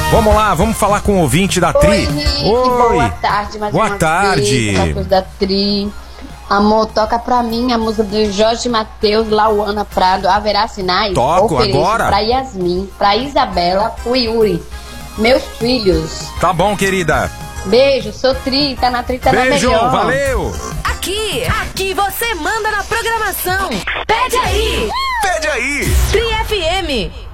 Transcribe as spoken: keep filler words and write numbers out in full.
Vamos lá, vamos falar com o ouvinte da Tri. Oi, Rick, Oi. boa tarde, mais Boa uma tarde. vez, coisa da Tri. Amor, toca pra mim a música do Jorge Mateus, Lauana Prado, Haverá Sinais. Toco Ofereço agora. Pra Yasmin, pra Isabela, pro Yuri, meus filhos. Tá bom, querida. Beijo, sou Tri, tá na Tri, tá na Beijo, melhor. valeu. Aqui, aqui você manda na programação. Pede aí. Pede aí. Tri F M.